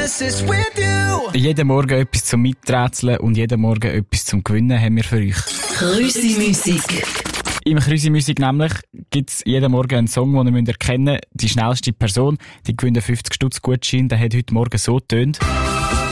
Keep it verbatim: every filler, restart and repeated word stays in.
promises with you. Jeden Morgen etwas zum Miträtseln und jeden Morgen etwas zum Gewinnen haben wir für euch. Krüsi-Musik. Im Krüsi-Musik nämlich gibt's jeden Morgen einen Song, den ihr erkennen müsst. Die schnellste Person, die gewinnt fünfzig Stutz Gutschein, der hat heute Morgen so getönt.